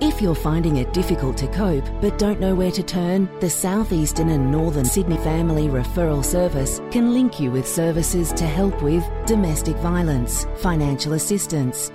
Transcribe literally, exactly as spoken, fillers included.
If you're finding it difficult to cope but don't know where to turn, the South Eastern and Northern Sydney Family Referral Service can link you with services to help with domestic violence, financial assistance,